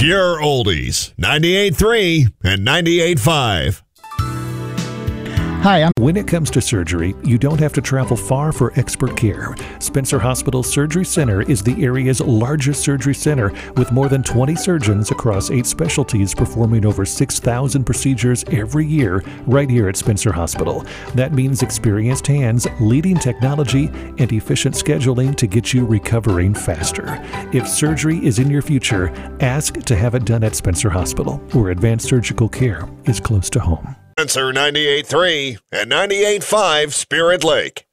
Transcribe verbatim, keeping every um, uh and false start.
Pure Oldies, ninety-eight point three and ninety-eight point five. Hi, I'm When it comes to surgery, you don't have to travel far for expert care. Spencer Hospital Surgery Center is the area's largest surgery center with more than twenty surgeons across eight specialties performing over six thousand procedures every year right here at Spencer Hospital. That means experienced hands, leading technology, and efficient scheduling to get you recovering faster. If surgery is in your future, ask to have it done at Spencer Hospital, where advanced surgical care is close to home. Spencer ninety-eight point three and ninety-eight point five Spirit Lake.